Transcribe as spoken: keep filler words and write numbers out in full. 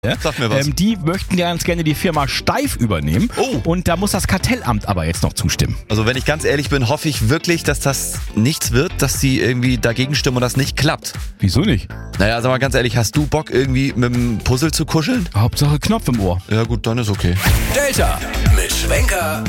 Sag mir was. Ähm, die möchten ja ganz gerne die Firma Steif übernehmen. Oh. Und da muss das Kartellamt aber jetzt noch zustimmen. Also wenn ich ganz ehrlich bin, hoffe ich wirklich, dass das nichts wird, dass sie irgendwie dagegen stimmen und das nicht klappt. Wieso nicht? Naja, sag mal ganz ehrlich, hast du Bock irgendwie mit dem Puzzle zu kuscheln? Hauptsache Knopf im Ohr. Ja gut, dann ist okay. Delta mit Schwenker